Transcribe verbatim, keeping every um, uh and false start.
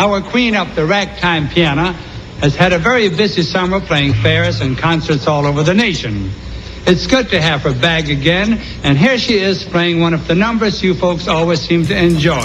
Our queen of the ragtime piano has had a very busy summer playing fairs and concerts all over the nation. It's good to have her back again, and here she is playing one of the numbers you folks always seem to enjoy.